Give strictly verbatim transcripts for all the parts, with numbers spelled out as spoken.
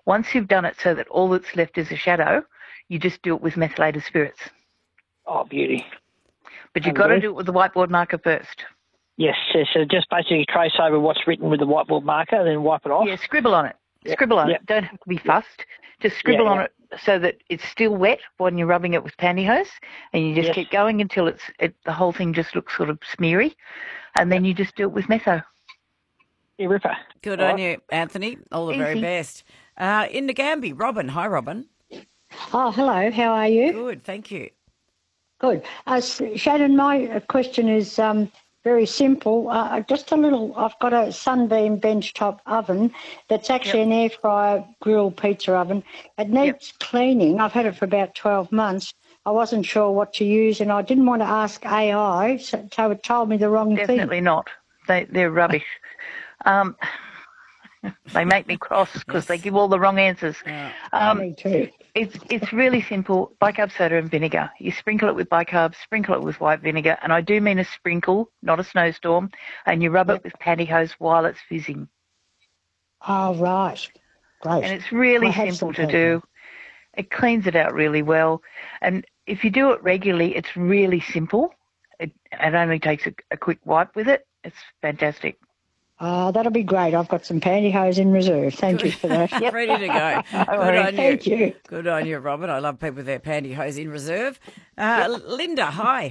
Once you've done it so that all that's left is a shadow, you just do it with methylated spirits. Oh, beauty. But you've got to do it with the whiteboard marker first. Yes, so, so just basically trace over what's written with the whiteboard marker and then wipe it off? Yeah, scribble on it. Yep. Scribble on yep. it. Don't have to be fussed. Just scribble yeah, on yeah. it so that it's still wet when you're rubbing it with pantyhose, and you just yes. keep going until it's it, the whole thing just looks sort of smeary, and then you just do it with metho. Yeah, ripper. Good All on right. you, Anthony. All the Easy. very best. Uh, in Nagambie, Robin. Hi, Robin. Oh, hello. How are you? Good, thank you. Good. Uh, Shannon, my question is um, very simple. Uh, just a little, I've got a Sunbeam benchtop oven that's actually yep. an air fryer grill pizza oven. It needs yep. cleaning. I've had it for about twelve months. I wasn't sure what to use, and I didn't want to ask A I, so, so it told me the wrong Definitely thing. Definitely not. They, they're rubbish. um, they make me cross because yes. they give all the wrong answers. Yeah. Um, me too. It's it's really simple. Bicarb soda and vinegar. You sprinkle it with bicarb, sprinkle it with white vinegar, and I do mean a sprinkle, not a snowstorm, and you rub yep. it with pantyhose while it's fizzing. Oh, right. Great. And it's really simple to do. It cleans it out really well. And if you do it regularly, it's really simple. It, it only takes a, a quick wipe with it. It's fantastic. Oh, that'll be great. I've got some pantyhose in reserve. Thank you for that. Yep. Ready to go. Good right, on thank you. you. Good on you, Robin. I love people with their pantyhose in reserve. Uh, yep. Linda, hi.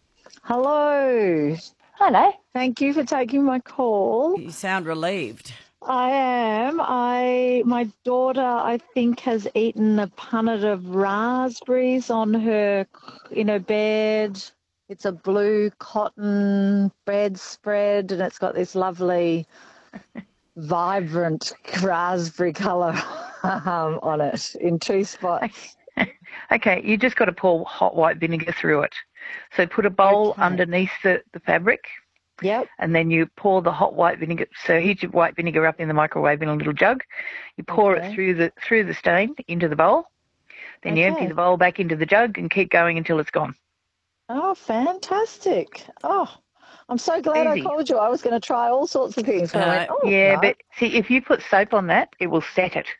Hello. Hello. Thank you for taking my call. You sound relieved. I am. I my daughter, I think, has eaten a punnet of raspberries on her in her bed. It's a blue cotton bedspread, and it's got this lovely, vibrant raspberry colour um, on it in two spots. Okay, you just got to pour hot white vinegar through it. So put a bowl okay. underneath the, the fabric. Yep. And then you pour the hot white vinegar. So heat your white vinegar up in the microwave in a little jug. You pour okay. it through the through the stain into the bowl. Then okay. you empty the bowl back into the jug and keep going until it's gone. Oh, fantastic. Oh, I'm so glad Easy. I called you. I was going to try all sorts of things. Uh, I went, oh, yeah, no. but see, if you put soap on that, it will set it.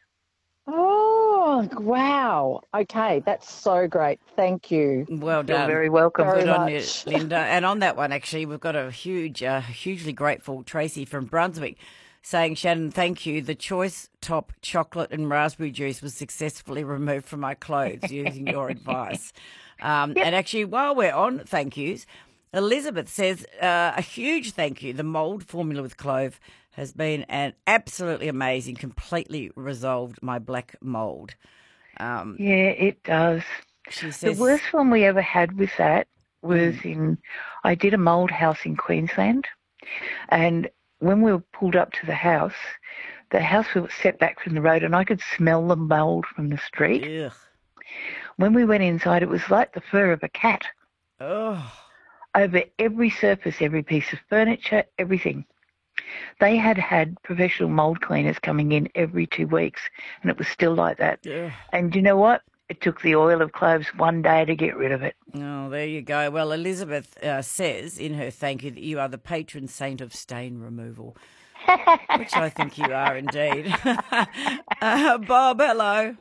Oh, wow. Okay, that's so great. Thank you. Well done. You're very welcome. Good very on much. you, Linda. And on that one, actually, we've got a huge, uh, hugely grateful Tracy from Brunswick saying, Shannon, thank you. The choice top chocolate and raspberry juice was successfully removed from my clothes using your advice. Um, yep. And actually, while we're on thank yous, Elizabeth says uh, a huge thank you. The mould formula with clove has been an absolutely amazing, completely resolved my black mould. Um, yeah, it does. She says, the worst one we ever had with that was mm. in, I did a mould house in Queensland, and when we were pulled up to the house, the house was set back from the road and I could smell the mould from the street. Ugh. When we went inside, it was like the fur of a cat. Oh. Over every surface, every piece of furniture, everything. They had had professional mould cleaners coming in every two weeks, and it was still like that. Yeah. And you know what? It took the oil of cloves one day to get rid of it. Oh, there you go. Well, Elizabeth uh, says in her thank you that you are the patron saint of stain removal, which I think you are indeed. uh, Bob, hello.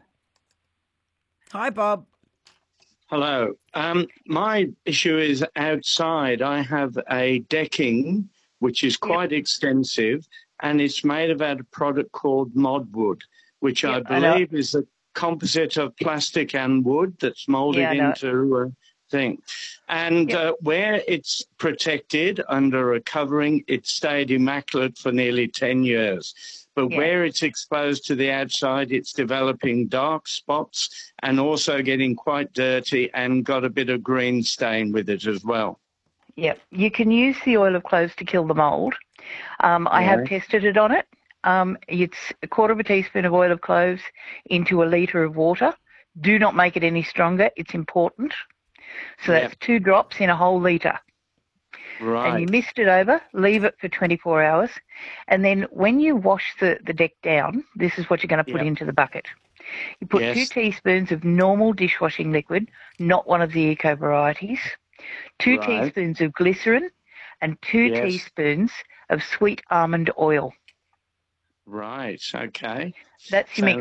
Hi, Bob. Hello. Um, my issue is outside. I have a decking, which is quite yep. extensive, and it's made of a product called Modwood, which yep, I believe I is a composite of plastic and wood that's molded yeah, into a thing. And yep. uh, where it's protected under a covering, it stayed immaculate for nearly ten years. But yeah. where it's exposed to the outside, it's developing dark spots and also getting quite dirty and got a bit of green stain with it as well. Yep. You can use the oil of cloves to kill the mould. Um, I yeah. have tested it on it. Um, it's a quarter of a teaspoon of oil of cloves into a litre of water. Do not make it any stronger. It's important. So that's yep. two drops in a whole litre. Right. And you mist it over, leave it for twenty-four hours, and then when you wash the, the deck down, this is what you're going to put yep. into the bucket. You put yes. two teaspoons of normal dishwashing liquid, not one of the eco varieties, two right. teaspoons of glycerin, and two yes. teaspoons of sweet almond oil. Right, okay. That's your so mix.